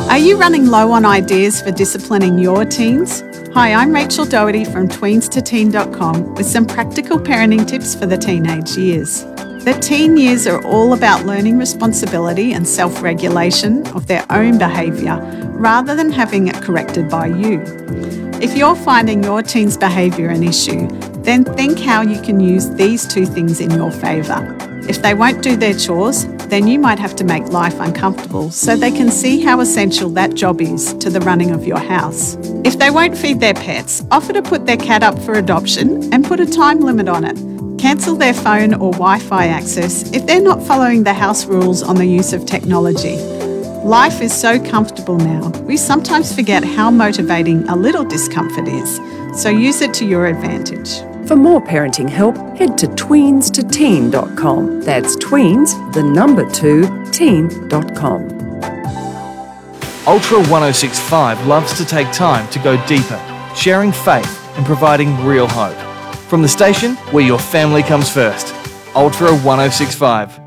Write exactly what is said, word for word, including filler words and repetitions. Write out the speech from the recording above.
Are you running low on ideas for disciplining your teens? Hi, I'm Rachel Doherty from tweens to teen dot com with some practical parenting tips for the teenage years. The teen years are all about learning responsibility and self-regulation of their own behaviour rather than having it corrected by you. If you're finding your teen's behaviour an issue, then think how you can use these two things in your favour. If they won't do their chores, then you might have to make life uncomfortable so they can see how essential that job is to the running of your house. If they won't feed their pets, offer to put their cat up for adoption and put a time limit on it. Cancel their phone or Wi-Fi access if they're not following the house rules on the use of technology. Life is so comfortable now, we sometimes forget how motivating a little discomfort is, so use it to your advantage. For more parenting help, head to tweens to teen dot com. That's tweens, the number two, teen dot com. Ultra one oh six point five loves to take time to go deeper, sharing faith and providing real hope. From the station where your family comes first, Ultra one oh six point five.